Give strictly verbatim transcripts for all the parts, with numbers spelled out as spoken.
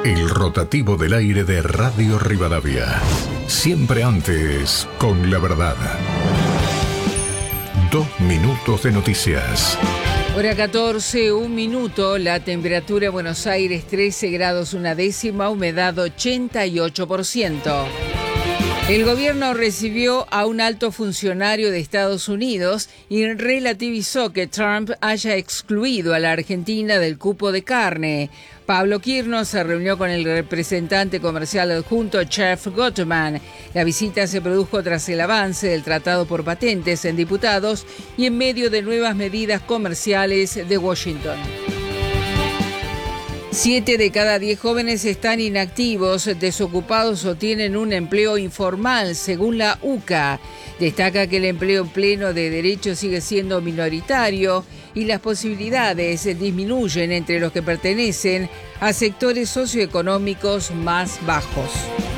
El rotativo del aire de Radio Rivadavia. Siempre antes, con la verdad. Dos minutos de noticias. Hora catorce, un minuto. La temperatura en Buenos Aires trece grados una décima, humedad ochenta y ocho por ciento. El gobierno recibió a un alto funcionario de Estados Unidos y relativizó que Trump haya excluido a la Argentina del cupo de carne. Pablo Quirno se reunió con el representante comercial adjunto Jeff Gottman. La visita se produjo tras el avance del tratado por patentes en diputados y en medio de nuevas medidas comerciales de Washington. Siete de cada diez jóvenes están inactivos, desocupados o tienen un empleo informal, según la U C A. Destaca que el empleo pleno de derecho sigue siendo minoritario y las posibilidades disminuyen entre los que pertenecen a sectores socioeconómicos más bajos.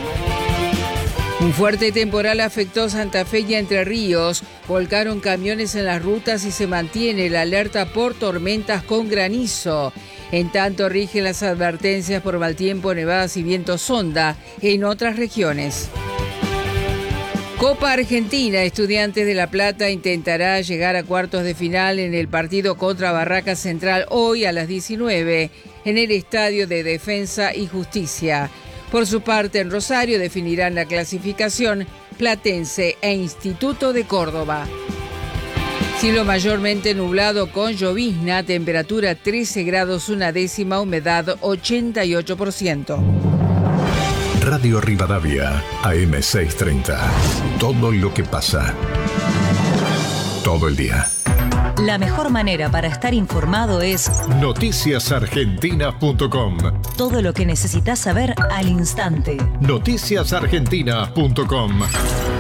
Un fuerte temporal afectó Santa Fe y Entre Ríos. Volcaron camiones en las rutas y se mantiene la alerta por tormentas con granizo. En tanto, rigen las advertencias por mal tiempo, nevadas y vientos sonda en otras regiones. Copa Argentina. Estudiantes de La Plata intentará llegar a cuartos de final en el partido contra Barraca Central hoy a las diecinueve en el Estadio de Defensa y Justicia. Por su parte, en Rosario definirán la clasificación Platense e Instituto de Córdoba. Cielo mayormente nublado con llovizna, temperatura trece grados una décima, humedad ochenta y ocho por ciento. Radio Rivadavia, A M seiscientos treinta. Todo lo que pasa. Todo el día. La mejor manera para estar informado es noticias argentinas punto com. Todo lo que necesitas saber al instante. noticias argentinas punto com.